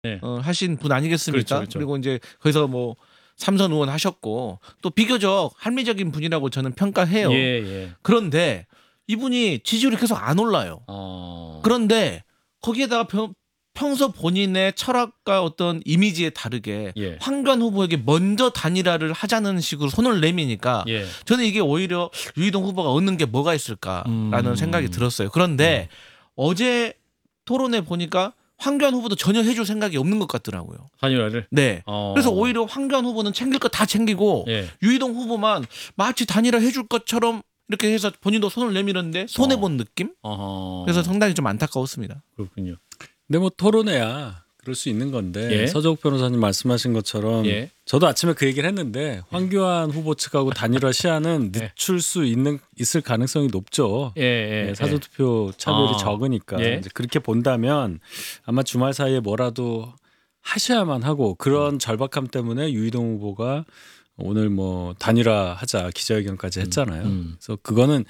네. 하신 분 아니겠습니까? 그렇죠, 그렇죠. 그리고 이제 거기서 뭐 삼선 의원 하셨고 또 비교적 합리적인 분이라고 저는 평가해요. 예. 그런데 이분이 지지율이 계속 안 올라요. 그런데 거기에다가 평소 본인의 철학과 어떤 이미지에 다르게 예. 황교안 후보에게 먼저 단일화를 하자는 식으로 손을 내미니까 예. 저는 이게 오히려 유희동 후보가 얻는 게 뭐가 있을까라는 생각이 들었어요. 그런데 어제 토론회 보니까 황교안 후보도 전혀 해줄 생각이 없는 것 같더라고요. 단일화를. 네. 그래서 오히려 황교안 후보는 챙길 거 다 챙기고 예. 유희동 후보만 마치 단일화 해줄 것처럼 이렇게 해서 본인도 손을 내밀었는데 손해본 느낌? 그래서 상당히 좀 안타까웠습니다. 그렇군요. 근데 뭐 토론회야 그럴 수 있는 건데 예. 서정욱 변호사님 말씀하신 것처럼 예. 저도 아침에 그 얘기를 했는데 황교안 후보 측하고 단일화 시한은 늦출 수 있을 가능성이 높죠. 예. 사전투표 차별이 적으니까 예. 이제 그렇게 본다면 아마 주말 사이에 뭐라도 하셔야만 하고 그런 절박함 때문에 유희동 후보가 오늘 뭐 단일화하자 기자회견까지 했잖아요. 그래서 그거는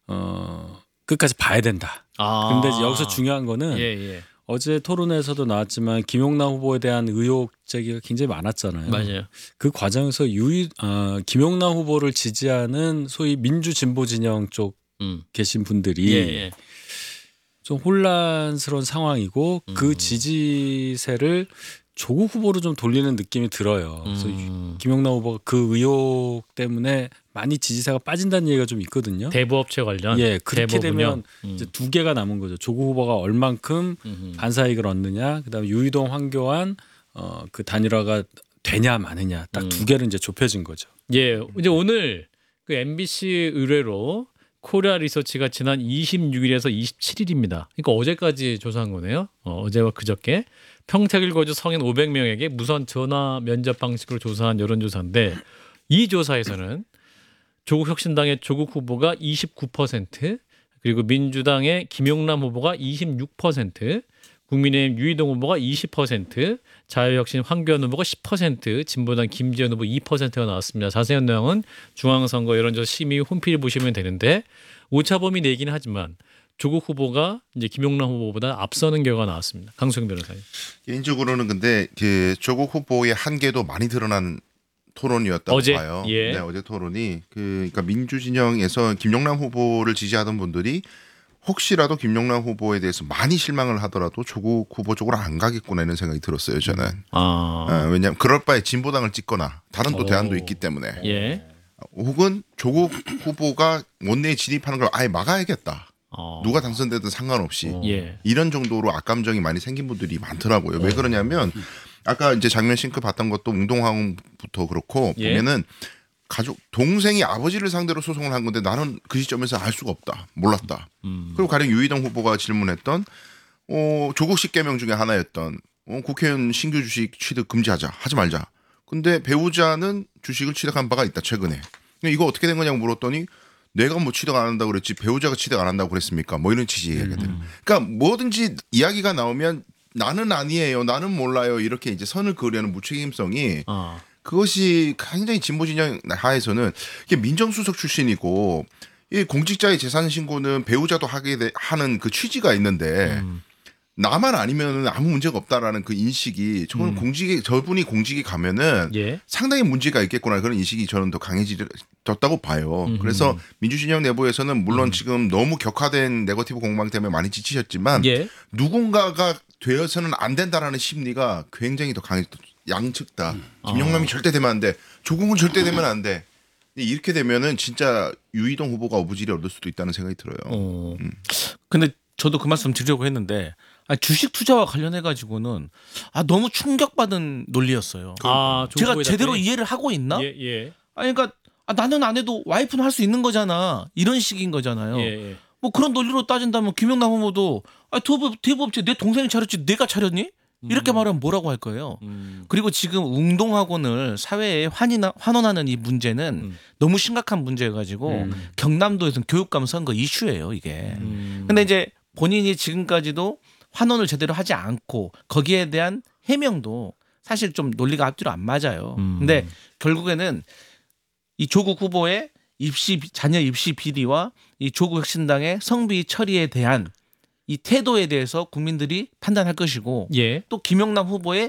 끝까지 봐야 된다. 근데 여기서 중요한 거는 예. 어제 토론회에서도 나왔지만 김용남 후보에 대한 의혹 제기가 굉장히 많았잖아요. 맞아요. 그 과정에서 김용남 후보를 지지하는 소위 민주 진보 진영 쪽 계신 분들이 예. 좀 혼란스러운 상황이고 그 지지세를 조국 후보로 좀 돌리는 느낌이 들어요. 그래서 김용남 후보가 그 의혹 때문에 많이 지지세가 빠진다는 얘기가 좀 있거든요. 대부업체 관련. 예, 그렇게 대부분요? 되면 이제 두 개가 남은 거죠. 조국 후보가 얼만큼 반사이익을 얻느냐, 그다음에 유희동, 황교안 그 단일화가 되냐 마느냐 딱 두 개를 이제 좁혀진 거죠. 예, 이제 오늘 그 MBC 의뢰로 코리아 리서치가 지난 26일에서 27일입니다. 그러니까 어제까지 조사한 거네요. 어제와 그저께 평택을 거주 성인 500명에게 무선 전화 면접 방식으로 조사한 여론조사인데 이 조사에서는 조국혁신당의 조국 후보가 29%, 그리고 민주당의 김용남 후보가 26%, 국민의힘 유희동 후보가 20%, 자유혁신 황교안 후보가 10%, 진보당 김지현 후보 2%가 나왔습니다. 자세한 내용은 중앙선거 여론조사 심의 홈페이지 보시면 되는데 오차범위 내기는 하지만 조국 후보가 이제 김용남 후보보다 앞서는 결과가 나왔습니다. 강수영 변호사님. 개인적으로는 근데 그 조국 후보의 한계도 많이 드러난 토론이었다고 어제? 봐요. 예. 네, 어제 토론이 그러니까 민주 진영에서 김용남 후보를 지지하던 분들이 혹시라도 김용남 후보에 대해서 많이 실망을 하더라도 조국 후보 쪽으로 안 가겠구나 이런 생각이 들었어요. 저는. 왜냐하면 그럴 바에 진보당을 찍거나 다른 또 대안도 있기 때문에. 예. 혹은 조국 후보가 원내에 진입하는 걸 아예 막아야겠다. 누가 당선되든 상관없이 예. 이런 정도로 악감정이 많이 생긴 분들이 많더라고요. 왜 그러냐면 아까 이제 장면 싱크 봤던 것도 웅동항부터 그렇고 예. 보면은 가족 동생이 아버지를 상대로 소송을 한 건데 나는 그 시점에서 알 수가 없다, 몰랐다. 그리고 가령 유희동 후보가 질문했던 조국 10개명 중에 하나였던 국회의원 신규 주식 취득 금지하자, 하지 말자. 근데 배우자는 주식을 취득한 바가 있다 최근에. 이거 어떻게 된 거냐고 물었더니 내가 뭐 취득 안 한다고 그랬지 배우자가 취득 안 한다고 그랬습니까? 뭐 이런 취지 이야기들. 그러니까 뭐든지 이야기가 나오면 나는 아니에요, 나는 몰라요 이렇게 이제 선을 그으려는 무책임성이 그것이 굉장히 진보 진영 하에서는 이게 민정수석 출신이고 이 공직자의 재산 신고는 배우자도 하는 그 취지가 있는데 나만 아니면 아무 문제가 없다라는 그 인식이 저분이 공직에 가면은 예. 상당히 문제가 있겠구나 그런 인식이 저는 더 강해졌다고 봐요. 그래서 민주진영 내부에서는 물론 지금 너무 격화된 네거티브 공방 때문에 많이 지치셨지만 예. 누군가가 되어서는 안 된다라는 심리가 굉장히 더 강해졌다. 양측 다. 김용남이 절대 되면 안 돼. 조국은 절대 되면 안 돼. 이렇게 되면은 진짜 유희동 후보가 어부지리 얻을 수도 있다는 생각이 들어요. 근데 저도 그 말씀 드리려고 했는데 주식 투자와 관련해 가지고는 너무 충격받은 논리였어요. 제가 제대로 이해를 하고 있나? 예. 그러니까 나는 안 해도 와이프는 할 수 있는 거잖아. 이런 식인 거잖아요. 예. 뭐 그런 논리로 따진다면 김용남 후보도 대부업체 내 동생이 차렸지 내가 차렸니? 이렇게 말하면 뭐라고 할 거예요. 그리고 지금 웅동학원을 사회에 환원하는 이 문제는 너무 심각한 문제여가지고 경남도에서는 교육감 선거 이슈예요 이게. 근데 이제 본인이 지금까지도 환원을 제대로 하지 않고 거기에 대한 해명도 사실 좀 논리가 앞뒤로 안 맞아요. 근데 결국에는 이 조국 후보의 자녀 입시 비리와 이 조국 혁신당의 성비 처리에 대한 이 태도에 대해서 국민들이 판단할 것이고 예. 또 김영남 후보의